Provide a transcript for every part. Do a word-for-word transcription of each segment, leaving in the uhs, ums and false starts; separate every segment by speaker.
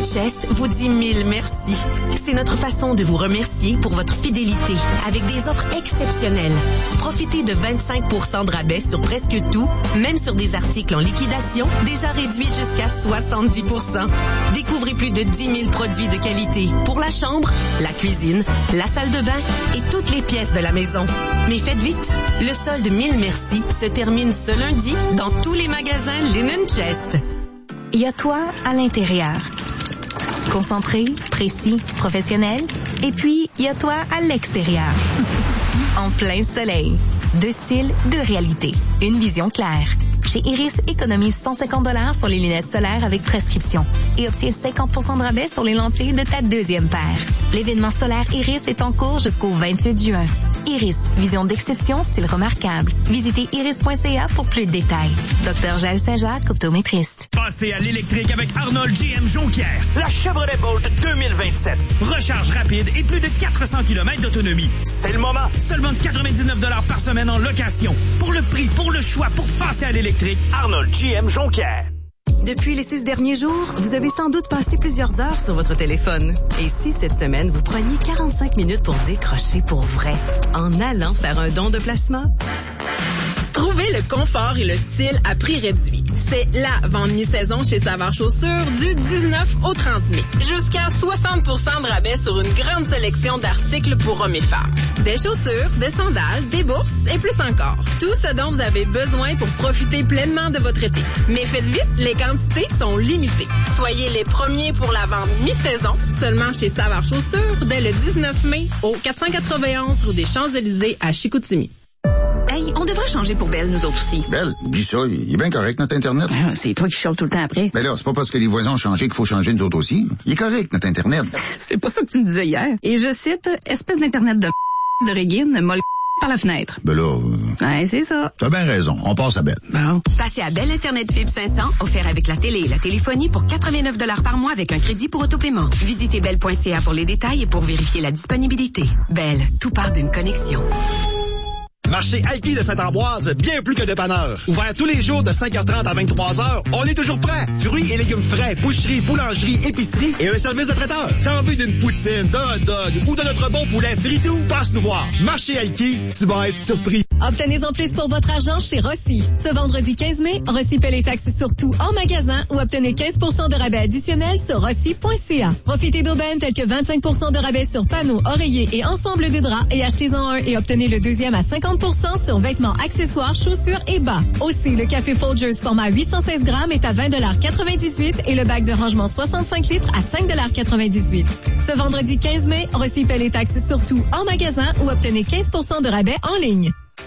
Speaker 1: Chest vous dit mille merci. C'est notre façon de vous remercier pour votre fidélité avec des offres exceptionnelles. Profitez de vingt-cinq pour cent de rabais sur presque tout, même sur des articles en liquidation déjà réduits jusqu'à soixante-dix pour cent. Découvrez plus de dix mille produits de qualité pour la chambre, la cuisine, la salle de bain et toutes les pièces de la maison. Mais faites vite, le solde mille merci se termine ce lundi dans tous les magasins Linen Chest.
Speaker 2: Il y a toi à l'intérieur. Concentré, précis, professionnel. Et puis, il y a toi à l'extérieur. En plein soleil. Deux styles, deux réalités. Une vision claire. Chez Iris, économise cent cinquante dollars sur les lunettes solaires avec prescription et obtiens cinquante pour cent de rabais sur les lentilles de ta deuxième paire. L'événement solaire Iris est en cours jusqu'au vingt-huit juin. Iris, vision d'exception, style remarquable. Visitez iris point c a pour plus de détails. Docteur Jaël Saint-Jacques, optométriste.
Speaker 3: Passez à l'électrique avec Arnold G M Jonquière. La Chevrolet Bolt deux mille vingt-sept. Recharge rapide et plus de quatre cents kilomètres d'autonomie. C'est le moment. Seulement quatre-vingt-dix-neuf dollars par semaine en location. Pour le prix, pour le choix, pour passer à l'électrique, Arnold G M Jonquière.
Speaker 4: Depuis les six derniers jours, vous avez sans doute passé plusieurs heures sur votre téléphone. Et si cette semaine, vous preniez quarante-cinq minutes pour décrocher pour vrai, en allant faire un don de placement?
Speaker 5: Trouvez le confort et le style à prix réduit. C'est la vente mi-saison chez Savard Chaussures du dix-neuf au trente mai. Jusqu'à soixante pour cent de rabais sur une grande sélection d'articles pour hommes et femmes. Des chaussures, des sandales, des bourses et plus encore. Tout ce dont vous avez besoin pour profiter pleinement de votre été. Mais faites vite, les quantités sont limitées. Soyez les premiers pour la vente mi-saison, seulement chez Savard Chaussures, dès le dix-neuf mai au quatre cent quatre-vingt-onze rue des Champs-Élysées à Chicoutimi.
Speaker 6: Hey, on devrait changer pour Belle, nous autres aussi.
Speaker 7: Belle, dis ça, il est bien correct, notre Internet.
Speaker 6: Ah, c'est toi qui chiales tout le temps après.
Speaker 7: Mais là, c'est pas parce que les voisins ont changé qu'il faut changer nous autres aussi. Il est correct, notre Internet.
Speaker 6: C'est pas ça que tu me disais hier. Et je cite, espèce d'Internet de de Régine, molle par la fenêtre.
Speaker 7: Ben là... Euh...
Speaker 6: Ouais, c'est ça.
Speaker 7: T'as bien raison, on passe à Belle.
Speaker 6: Bon.
Speaker 8: Passez à Belle Internet Fibre cinq cents, offert avec la télé et la téléphonie pour quatre-vingt-neuf dollars par mois avec un crédit pour autopaiement. Visitez belle point c a pour les détails et pour vérifier la disponibilité. Belle, tout part d'une connexion.
Speaker 9: Marché Alki de Sainte-Ambroise, bien plus que dépanneur. Ouvert tous les jours de cinq heures trente à vingt-trois heures, on est toujours prêt. Fruits et légumes frais, boucherie, boulangerie, épicerie et un service de traiteur. T'as envie d'une poutine, d'un hot dog ou de notre bon poulet fritou? Passe nous voir. Marché Alki, tu vas être surpris.
Speaker 10: Obtenez-en plus pour votre argent chez Rossi. Ce vendredi quinze mai, Rossi paie les taxes sur tout en magasin ou obtenez quinze pour cent de rabais additionnel sur rossi point c a. Profitez d'aubaines telles que vingt-cinq pour cent de rabais sur panneaux, oreillers et ensemble de draps et achetez-en un et obtenez le deuxième à cinquante pour cent sur vêtements, accessoires, chaussures et bas. Aussi, le café Folgers format huit cent seize grammes est à vingt dollars quatre-vingt-dix-huit et le bac de rangement soixante-cinq litres à cinq dollars quatre-vingt-dix-huit. Ce vendredi quinze mai, Rossi paie les taxes sur tout en magasin ou obtenez quinze pour cent de rabais en ligne.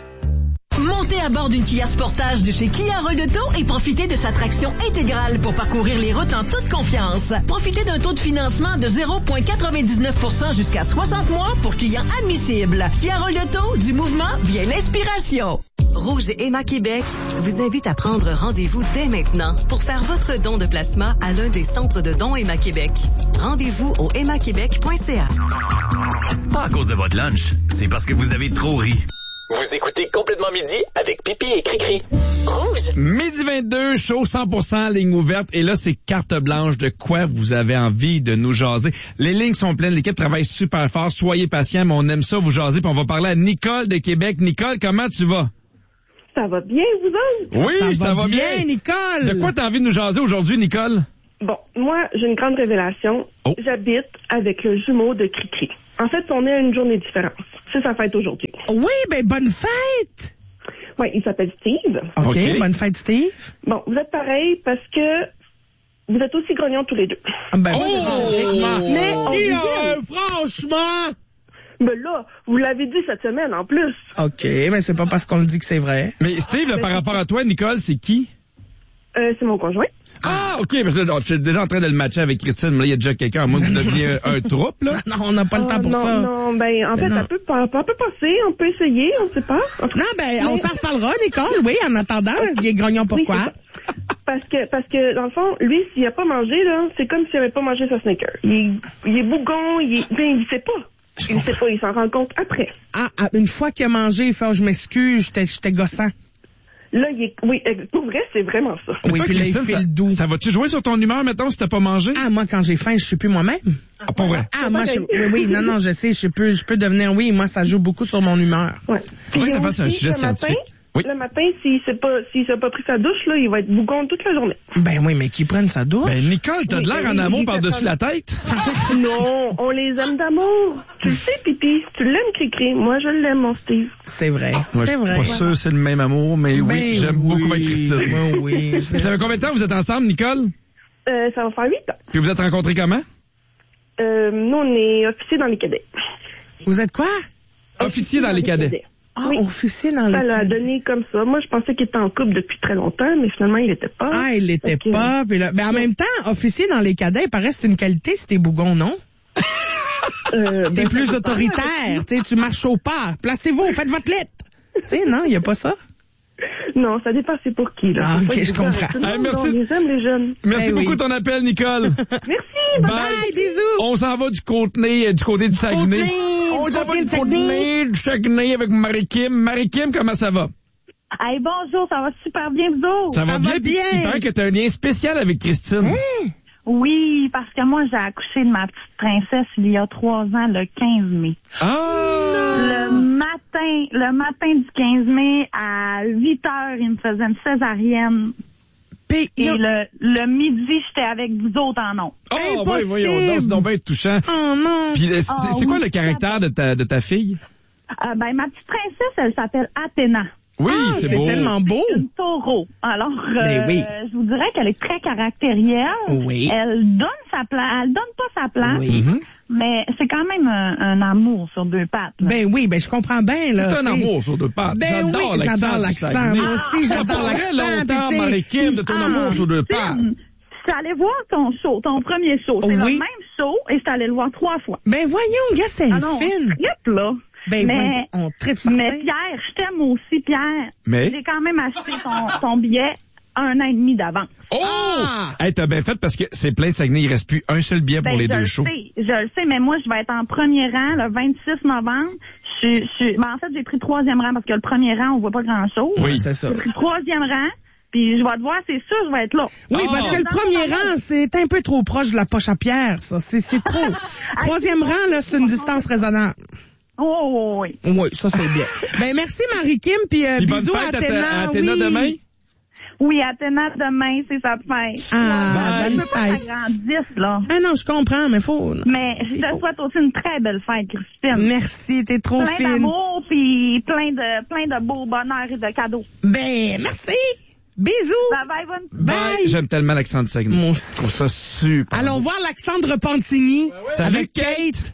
Speaker 11: Montez à bord d'une Kia Sportage de chez Kia Rolletto et profitez de sa traction intégrale pour parcourir les routes en toute confiance. Profitez d'un taux de financement de zéro virgule quatre-vingt-dix-neuf pour cent jusqu'à soixante mois pour clients admissibles. Kia Rolletto, du mouvement vient l'inspiration.
Speaker 4: Rouge et Emma Québec vous invite à prendre rendez-vous dès maintenant pour faire votre don de placement à l'un des centres de dons Emma Québec. Rendez-vous au emma québec point c a.
Speaker 12: C'est pas à cause de votre lunch, c'est parce que vous avez trop ri.
Speaker 13: Vous écoutez Complètement Midi avec Pipi et Cricri.
Speaker 8: Rouge.
Speaker 14: Midi vingt-deux, show cent pour cent, ligne ouverte. Et là, c'est carte blanche de quoi vous avez envie de nous jaser. Les lignes sont pleines, l'équipe travaille super fort. Soyez patients, mais on aime ça vous jaser. Puis on va parler à Nicole de Québec. Nicole, comment tu vas?
Speaker 15: Ça va bien, vous autres?
Speaker 14: Oui, ça, ça va, va bien.
Speaker 15: bien,
Speaker 14: Nicole. De quoi t'as envie de nous jaser aujourd'hui, Nicole?
Speaker 15: Bon, moi, j'ai une grande révélation. Oh. J'habite avec le jumeau de Cricri. En fait, on est à une journée de différence. C'est sa fête aujourd'hui.
Speaker 16: Oui, ben bonne fête!
Speaker 15: Oui, il s'appelle Steve.
Speaker 16: OK, okay. Bonne fête, Steve.
Speaker 15: Bon, vous êtes pareils parce que vous êtes aussi grognons tous les deux.
Speaker 16: Ben,
Speaker 15: oh!
Speaker 16: franchement!
Speaker 15: Mais on
Speaker 16: euh, franchement!
Speaker 15: Ben là, vous l'avez dit cette semaine, en plus.
Speaker 16: OK, mais c'est pas parce qu'on le dit que c'est vrai.
Speaker 14: Mais Steve, là, par rapport à toi, Nicole, c'est qui?
Speaker 15: Euh, c'est mon conjoint.
Speaker 14: Ah, OK, parce que là, je suis déjà en train de le matcher avec Christine, mais là, il y a déjà quelqu'un, à moins que vous deveniez un, un troupe, là.
Speaker 16: Non, on n'a pas le
Speaker 15: oh,
Speaker 16: temps pour
Speaker 15: non,
Speaker 16: ça.
Speaker 15: Non, ben, en fait, ça peut, ça peut passer, on peut essayer, on sait pas.
Speaker 16: Non, ben, mais... on s'en reparlera, Nicole, oui, en attendant, il est grognon pourquoi?
Speaker 15: Oui, parce que, parce que, dans le fond, lui, s'il a pas mangé, là, c'est comme s'il avait pas mangé sa Snicker. Il est, il est bougon, il est, ben, il sait pas. Je il ne sait pas, il s'en rend compte après.
Speaker 16: Ah, ah, une fois qu'il a mangé, il fait, oh, je m'excuse, j'étais, j'étais gossant.
Speaker 15: Là, il est, oui, pour vrai, c'est vraiment ça.
Speaker 16: Oui,
Speaker 14: toi,
Speaker 16: puis là, il
Speaker 14: Christine,
Speaker 16: file doux.
Speaker 14: Ça, ça va-tu jouer sur ton humeur, mettons, si t'as pas mangé?
Speaker 16: Ah, moi, quand j'ai faim, je suis plus moi-même.
Speaker 14: Ah, pas vrai?
Speaker 16: Ah, moi, je, oui, oui, non, non, je sais, je peux, je peux devenir, oui, moi, ça joue beaucoup sur mon humeur.
Speaker 15: Ouais.
Speaker 14: Faudrait que ça fasse un
Speaker 15: aussi,
Speaker 14: sujet
Speaker 15: le matin,
Speaker 14: scientifique. Oui.
Speaker 15: Le matin, s'il s'est pas, s'il s'est pas pris sa douche, là, il va être bougon toute la journée.
Speaker 16: Ben oui, mais qu'ils prennent sa douche.
Speaker 14: Ben, Nicole, t'as
Speaker 15: Oui,
Speaker 14: de l'air
Speaker 15: ben,
Speaker 14: en amour
Speaker 15: il-
Speaker 14: par-dessus
Speaker 15: il-
Speaker 14: la tête.
Speaker 15: Non, on les aime d'amour. Tu le sais, Pipi. Tu l'aimes, Cricri. Moi, je l'aime, mon Steve.
Speaker 16: C'est vrai,
Speaker 14: Moi,
Speaker 16: c'est
Speaker 14: je suis
Speaker 16: vrai.
Speaker 14: pas sûr que c'est le même amour, mais oui,
Speaker 16: Ben
Speaker 14: j'aime
Speaker 16: oui,
Speaker 14: beaucoup avec Christine.
Speaker 16: ben oui.
Speaker 14: Ça fait combien de temps que vous êtes ensemble, Nicole?
Speaker 15: Euh, ça va faire huit ans.
Speaker 14: Puis vous êtes rencontrés comment?
Speaker 15: Euh, nous, on est officiers dans les cadets.
Speaker 16: Vous êtes quoi?
Speaker 14: Officier dans les cadets.
Speaker 16: Ah,
Speaker 15: Oui.
Speaker 16: officier dans
Speaker 15: Ça
Speaker 16: les
Speaker 15: l'a
Speaker 16: cadets.
Speaker 15: donné comme ça. Moi, je pensais qu'il était en couple depuis très longtemps, mais finalement, il l'était pas.
Speaker 16: Ah, il l'était
Speaker 15: Fait que-
Speaker 16: pas. Puis là, ben en même temps, officier dans les cadets, il paraît que c'est une qualité si t'es bougon, non?
Speaker 15: Euh,
Speaker 16: T'es
Speaker 15: ben,
Speaker 16: plus
Speaker 15: ça dépend
Speaker 16: autoritaire, tu sais, tu marches au pas. Placez-vous, faites votre lettre. Tu sais, non, il y a pas ça.
Speaker 15: Non, ça dépend c'est pour qui, là.
Speaker 16: Ah,
Speaker 15: Faut
Speaker 16: ok,
Speaker 15: pas
Speaker 16: je
Speaker 15: être
Speaker 16: comprends.
Speaker 15: bizarre. Tout le
Speaker 14: Hey,
Speaker 15: monde,
Speaker 14: merci.
Speaker 15: On les aime, les jeunes.
Speaker 14: Merci
Speaker 16: Ben
Speaker 14: beaucoup
Speaker 16: oui.
Speaker 14: de ton appel, Nicole.
Speaker 15: Merci, bye
Speaker 16: Bye, bisous.
Speaker 14: On s'en va du côté, du côté du Saguenay.
Speaker 16: Côté,
Speaker 14: On
Speaker 16: du
Speaker 14: s'en
Speaker 16: côté
Speaker 14: va
Speaker 16: du
Speaker 14: du
Speaker 16: Saguenay.
Speaker 14: côté du Saguenay avec Marie-Kim. Marie-Kim, comment ça va?
Speaker 17: Hey, bonjour, ça va super bien, vous autres?
Speaker 14: Ça, va bien? puis
Speaker 16: bien.
Speaker 14: Il paraît que t'as un lien spécial avec Christine.
Speaker 16: Hein?
Speaker 17: Oui, parce que moi, j'ai accouché de ma petite princesse il y a trois ans, le quinze mai.
Speaker 14: Ah!
Speaker 17: Le matin, le matin du quinze mai, à huit heures, il me faisait une césarienne.
Speaker 16: Puis,
Speaker 17: Et
Speaker 16: yo-
Speaker 17: le, le midi, j'étais avec vous autres en nom.
Speaker 14: Oh, oui,
Speaker 16: Impossible.
Speaker 14: voyons donc, c'est donc bien touchant.
Speaker 16: Oh non.
Speaker 14: Puis, euh, c'est
Speaker 17: Ah,
Speaker 14: c'est quoi
Speaker 17: oui,
Speaker 14: le caractère de ta, de ta fille?
Speaker 17: Euh, ben, ma petite princesse, elle s'appelle Athéna.
Speaker 14: Oui,
Speaker 16: Ah,
Speaker 14: c'est
Speaker 16: c'est
Speaker 14: beau.
Speaker 16: tellement beau.
Speaker 17: Une taureau. Alors, euh,
Speaker 16: Ben oui.
Speaker 17: je vous dirais qu'elle est très caractérielle.
Speaker 16: Oui.
Speaker 17: Elle donne sa place. Elle donne pas sa place.
Speaker 16: Oui.
Speaker 14: Mhm.
Speaker 17: Mais c'est quand même un, un amour sur deux pattes. là.
Speaker 16: Ben oui, ben je comprends bien, là.
Speaker 14: C'est un
Speaker 16: tu sais.
Speaker 14: amour sur deux pattes.
Speaker 16: Ben
Speaker 14: j'adore
Speaker 16: oui,
Speaker 14: l'accent.
Speaker 16: j'adore
Speaker 14: du
Speaker 16: l'accent.
Speaker 14: Saguenay.
Speaker 16: Moi aussi,
Speaker 14: Ça
Speaker 16: j'adore
Speaker 14: paraît
Speaker 16: l'accent.
Speaker 14: longtemps,
Speaker 16: puis tu sais,
Speaker 14: Marie-Kim, de ton
Speaker 16: ah,
Speaker 14: amour sur deux pattes.
Speaker 17: Tim, je suis allée voir ton show, ton premier show. C'est
Speaker 16: Oui.
Speaker 17: le même show et je suis allée le voir trois fois.
Speaker 16: Ben voyons, gars, c'est
Speaker 17: Alors,
Speaker 16: fine.
Speaker 17: on trippe, là.
Speaker 16: Ben
Speaker 17: mais,
Speaker 16: voyons, on tripe certain.
Speaker 17: mais Pierre, je t'aime aussi, Pierre.
Speaker 14: Mais?
Speaker 17: J'ai quand même acheté ton, ton billet un an et demi d'avance.
Speaker 14: Oh!
Speaker 16: Ah!
Speaker 14: Hey, t'as bien fait parce que c'est plein de Saguenay. Il reste plus un seul billet pour
Speaker 17: Ben,
Speaker 14: les
Speaker 17: je
Speaker 14: deux
Speaker 17: le
Speaker 14: shows.
Speaker 17: sais, je le sais, mais moi, je vais être en premier rang le vingt-six novembre. Je, suis- je, suis- ben, en fait, j'ai pris troisième rang parce que le premier rang, on voit pas grand-chose.
Speaker 14: Oui.
Speaker 16: C'est ça.
Speaker 17: J'ai pris troisième rang, puis je vais te voir, c'est sûr, je vais être là.
Speaker 16: Oui,
Speaker 14: Ah.
Speaker 16: parce que le premier rang, c'est un peu trop proche de la poche à Pierre, ça. C'est, c'est trop. Troisième rang, là, c'est une distance raisonnable.
Speaker 17: Oh, oui, oui.
Speaker 16: Oui, ça, c'est bien. Ben, merci, Marie-Kim, puis euh,
Speaker 14: Puis bonne
Speaker 16: bisous
Speaker 14: fête
Speaker 16: à
Speaker 14: à ta-
Speaker 16: Athéna.
Speaker 14: à Athéna
Speaker 16: oui.
Speaker 14: demain.
Speaker 17: Oui, Athéna, demain, c'est sa fête.
Speaker 16: Ah,
Speaker 17: je
Speaker 16: bonne
Speaker 17: veux pas
Speaker 16: fête.
Speaker 17: qu'elle grandisse, là.
Speaker 16: Ah non, je comprends, mais faut...
Speaker 17: Mais je te souhaite aussi une très belle fête, Christine.
Speaker 16: Merci, t'es trop
Speaker 17: Plein
Speaker 16: fine.
Speaker 17: d'amour, puis plein de, plein de beaux bonheurs et de cadeaux.
Speaker 16: Ben, merci. Bisous.
Speaker 17: Bye bye, bonne
Speaker 16: Bye.
Speaker 14: J'aime tellement l'accent du Saguenay.
Speaker 16: Mon-
Speaker 14: Je trouve ça super.
Speaker 16: Allons voir l'accent de Repentigny
Speaker 14: Salut,
Speaker 16: avec Kate.
Speaker 14: Kate.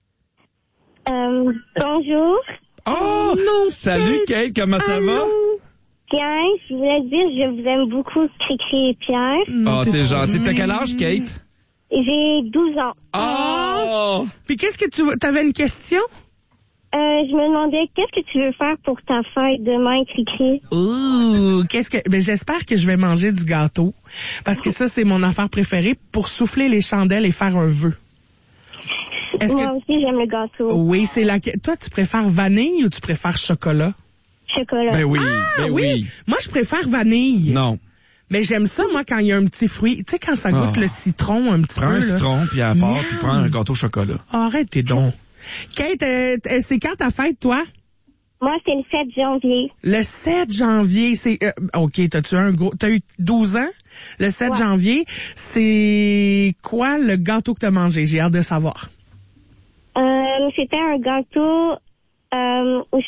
Speaker 18: Euh, bonjour.
Speaker 14: Oh!
Speaker 16: non,
Speaker 14: Salut, Kate. Comment ça va?
Speaker 18: Bien, je voulais dire, je vous aime beaucoup, Cricri et Pierre.
Speaker 14: Oh, t'es gentil. T'as quel âge, Kate?
Speaker 18: J'ai douze ans.
Speaker 14: Oh!
Speaker 16: Puis qu'est-ce que tu... T'avais une question?
Speaker 18: Euh, je me demandais, qu'est-ce que tu veux faire pour ta fête demain, Cricri?
Speaker 16: Ouh, qu'est-ce que... Ben, j'espère que je vais manger du gâteau. Parce que ça, c'est mon affaire préférée pour souffler les chandelles et faire un vœu. Est-ce
Speaker 18: Moi
Speaker 16: que...
Speaker 18: aussi, j'aime le gâteau.
Speaker 16: Oui, c'est la... Toi, tu préfères vanille ou tu préfères chocolat?
Speaker 18: Chocolat.
Speaker 14: Ben oui,
Speaker 16: Ah,
Speaker 14: ben
Speaker 16: oui.
Speaker 14: oui.
Speaker 16: Moi, je préfère vanille.
Speaker 14: Non.
Speaker 16: Mais j'aime ça, moi, quand il y a un petit fruit. Tu sais, quand ça goûte
Speaker 14: Ah.
Speaker 16: le citron un petit
Speaker 14: Prends
Speaker 16: peu.
Speaker 14: un
Speaker 16: là.
Speaker 14: citron, puis à part,
Speaker 16: Miam.
Speaker 14: puis prends un gâteau au chocolat.
Speaker 16: Arrêtez donc. Kate, euh, t- c'est quand ta fête, toi?
Speaker 18: Moi, c'est le sept janvier.
Speaker 16: Le sept janvier, c'est... euh, OK, t'as-tu un gros... T'as eu douze ans? Le sept
Speaker 18: Ouais.
Speaker 16: janvier, c'est quoi le gâteau que t'as mangé? J'ai hâte de savoir.
Speaker 18: Euh, c'était un gâteau euh, au